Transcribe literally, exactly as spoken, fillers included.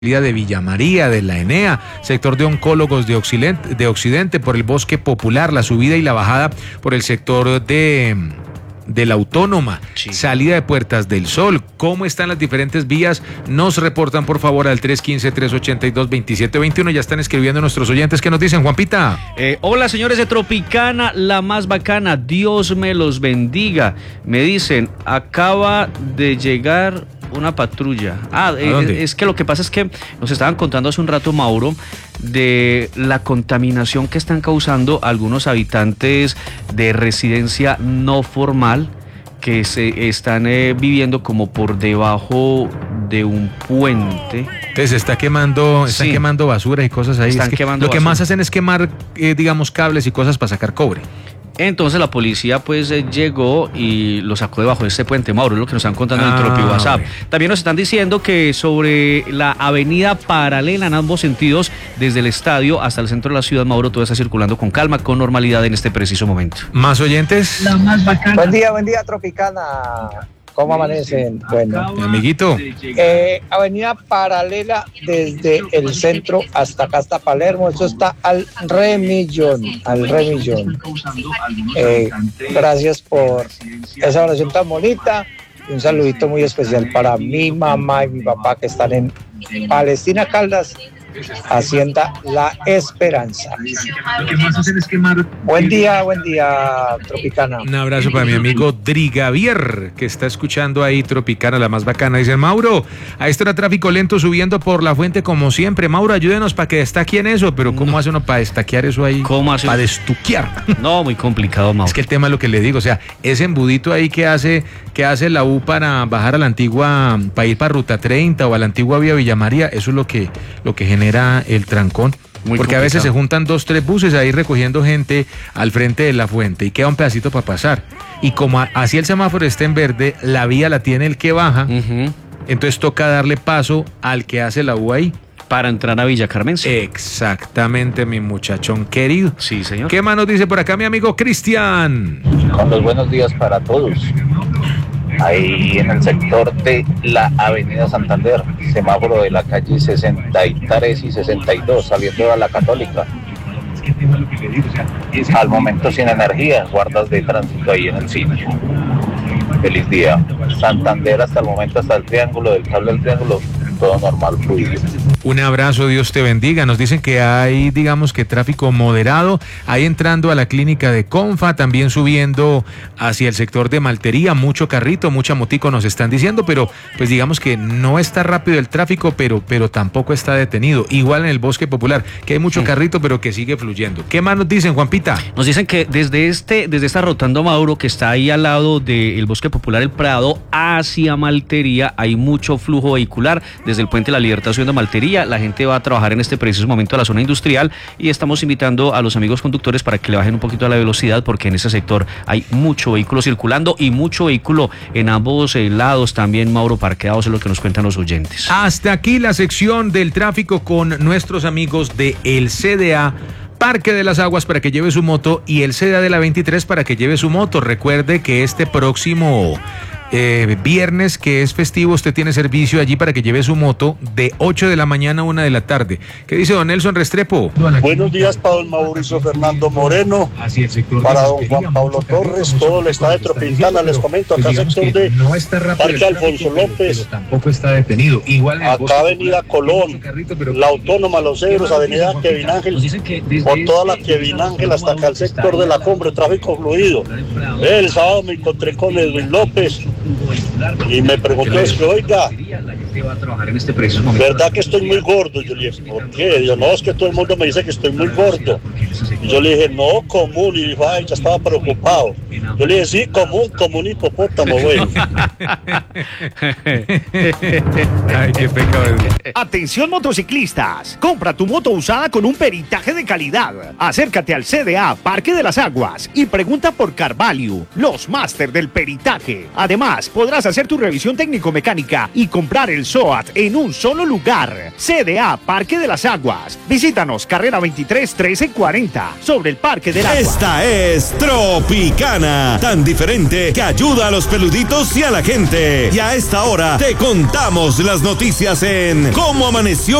de Villa María, de la Enea, sector de oncólogos de Occidente, de Occidente por el Bosque Popular, la subida y la bajada por el sector de, de la Autónoma, sí. Salida de Puertas del Sol. ¿Cómo están las diferentes vías? Nos reportan por favor al tres uno cinco, tres ocho dos, dos siete dos uno. Ya están escribiendo nuestros oyentes. ¿Qué nos dicen, Juanpita? Eh, hola señores de Tropicana, la más bacana, Dios me los bendiga. Me dicen, acaba de llegar una patrulla. Ah, es, es que lo que pasa es que nos estaban contando hace un rato, Mauro, de la contaminación que están causando algunos habitantes de residencia no formal que se están eh, viviendo como por debajo de un puente. Entonces se está quemando, están sí. quemando basura y cosas ahí. Están es que quemando lo que basura. Más hacen es quemar, eh, digamos, cables y cosas para sacar cobre. Entonces la policía pues eh, llegó y lo sacó debajo de este puente, Mauro, es lo que nos están contando ah, en el Tropi WhatsApp. Bueno. También nos están diciendo que sobre la avenida paralela en ambos sentidos, desde el estadio hasta el centro de la ciudad, Mauro, todo está circulando con calma, con normalidad en este preciso momento. ¿Más oyentes? La más bacana. Buen día, buen día, Tropicana. ¿Cómo amanecen? Bueno, mi amiguito. Eh, avenida paralela desde el centro hasta acá, hasta Palermo. Eso está al remillón, al remillón. Eh, gracias por esa oración tan bonita. Un saludito muy especial para mi mamá y mi papá que están en Palestina Caldas, Hacienda La Esperanza. Buen día, buen día, Tropicana. Un abrazo para mi amigo Drigavier, que está escuchando ahí Tropicana, la más bacana. Dice Mauro, a este era tráfico lento subiendo por la fuente como siempre. Mauro, ayúdenos para que destaqueen eso, pero ¿cómo no. hace uno para destaquear eso ahí? ¿Cómo hace? Para destuquear. No, muy complicado, Mauro. Es que el tema es lo que le digo, o sea, ese embudito ahí que hace, que hace la U para bajar a la antigua, para ir para Ruta treinta o a la antigua vía Villa María, eso es lo que, lo que genera genera el trancón, muy porque complicado. A veces se juntan dos, tres buses ahí recogiendo gente al frente de la fuente y queda un pedacito para pasar. Y como a, así el semáforo está en verde, la vía la tiene el que baja, uh-huh. entonces toca darle paso al que hace la U ahí. Para entrar a Villa Carmense. Exactamente, mi muchachón querido. Sí, señor. ¿Qué más nos dice por acá mi amigo Cristian? Con los buenos días para todos. Ahí en el sector de la avenida Santander, semáforo de la calle sesenta y tres y sesenta y dos, saliendo a la Católica. Al momento sin energía, guardas de tránsito ahí en el sitio. Feliz día. Santander hasta el momento, hasta el triángulo, del cable del triángulo, todo normal, fluido. Un abrazo, Dios te bendiga. Nos dicen que hay, digamos que tráfico moderado, ahí entrando a la clínica de Confa, también subiendo hacia el sector de Maltería, mucho carrito, mucha motico nos están diciendo, pero pues digamos que no está rápido el tráfico, pero, pero tampoco está detenido. Igual en el Bosque Popular, que hay mucho sí. carrito, pero que sigue fluyendo. ¿Qué más nos dicen, Juanpita? Nos dicen que desde este, desde esta rotando, Mauro, que está ahí al lado del Bosque Popular, el Prado, hacia Maltería, hay mucho flujo vehicular, desde el Puente de la Libertad subiendo a Maltería. La gente va a trabajar en este preciso momento a la zona industrial y estamos invitando a los amigos conductores para que le bajen un poquito a la velocidad porque en ese sector hay mucho vehículo circulando y mucho vehículo en ambos lados también, Mauro, parqueados, es lo que nos cuentan los oyentes. Hasta aquí la sección del tráfico con nuestros amigos de el C D A Parque de las Aguas para que lleve su moto y el C D A de la veintitrés para que lleve su moto. Recuerde que este próximo Eh, viernes, que es festivo, usted tiene servicio allí para que lleve su moto de ocho de la mañana a una de la tarde. ¿Qué dice don Nelson Restrepo? Buenos días para don Mauricio Fernando Moreno, para don Juan Pablo Torres, todo el estado de Tropicana, les comento, acá sector de Parque Alfonso López, tampoco está detenido. Igual acá avenida Colón, la Autónoma, Los Cedros, avenida Kevin Ángel, por toda la Kevin Ángel hasta acá el sector de la Cumbre, tráfico fluido. El sábado me encontré con Edwin López y me preguntó, es que oiga, ¿verdad que estoy muy gordo? Yo le dije, ¿por qué? Yo, no, es que todo el mundo me dice que estoy muy gordo. Y yo le dije, no, común, y dijo, ay, ya estaba preocupado. Yo le dije, sí, común, como un hipopótamo, güey. Ay, qué pecado. Atención motociclistas, compra tu moto usada con un peritaje de calidad. Acércate al C D A Parque de las Aguas y pregunta por Carvalho, los máster del peritaje. Además, podrás hacer tu revisión técnico-mecánica y comprar el el SOAT en un solo lugar. C D A Parque de las Aguas. Visítanos, carrera veintitrés trece cuarenta, sobre el Parque del Agua. Esta es Tropicana, tan diferente que ayuda a los peluditos y a la gente. Y a esta hora te contamos las noticias en Cómo Amaneció